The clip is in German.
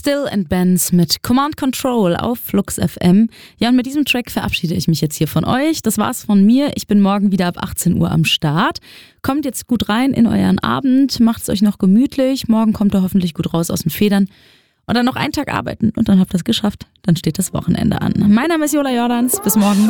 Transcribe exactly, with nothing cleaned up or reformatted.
Still and Benz mit Command Control auf Flux F M. Ja, und mit diesem Track verabschiede ich mich jetzt hier von euch. Das war's von mir. Ich bin morgen wieder ab achtzehn Uhr am Start. Kommt jetzt gut rein in euren Abend, macht's euch noch gemütlich. Morgen kommt ihr hoffentlich gut raus aus den Federn. Und dann noch einen Tag arbeiten und dann habt ihr es geschafft. Dann steht das Wochenende an. Mein Name ist Jola Jordans. Bis morgen.